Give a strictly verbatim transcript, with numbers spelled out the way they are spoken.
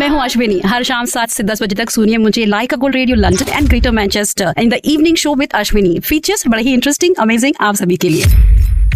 मैं हूँ अश्विनी। हर शाम सात से दस बजे तक सुनिए मुझे like a gold radio London and greater Manchester in the evening show with Ashwini. Features बड़े ही इंटरेस्टिंग, अमेजिंग आप सभी के लिए।